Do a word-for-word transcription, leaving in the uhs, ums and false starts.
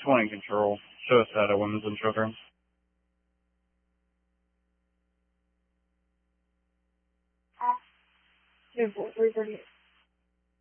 twenty control. Show us data, women's and children. Two, four, three, thirty-eight.